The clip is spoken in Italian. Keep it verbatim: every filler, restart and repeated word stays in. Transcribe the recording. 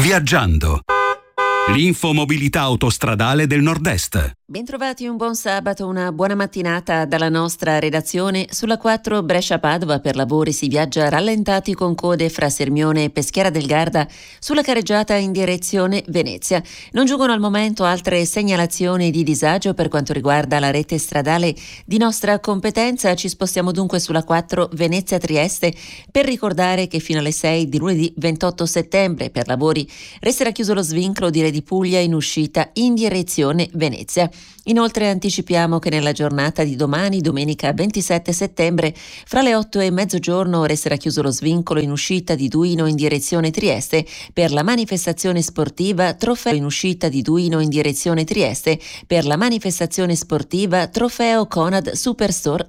Viaggiando. L'infomobilità autostradale del Nord-Est. Bentrovati, un buon sabato, una buona mattinata dalla nostra redazione. Sulla quattro Brescia-Padova per lavori si viaggia rallentati con code fra Sirmione e Peschiera del Garda sulla carreggiata in direzione Venezia. Non giungono al momento altre segnalazioni di disagio per quanto riguarda la rete stradale di nostra competenza. Ci spostiamo dunque sulla quattro Venezia-Trieste per ricordare che fino alle sei di lunedì ventotto settembre per lavori resterà chiuso lo svincolo di Re di Puglia in uscita in direzione Venezia. Inoltre anticipiamo che nella giornata di domani, domenica ventisette settembre, fra le otto e mezzogiorno resterà chiuso lo svincolo in uscita di Duino in direzione Trieste per la manifestazione sportiva Trofeo in uscita di Duino in direzione Trieste per la manifestazione sportiva Trofeo Conad Superstore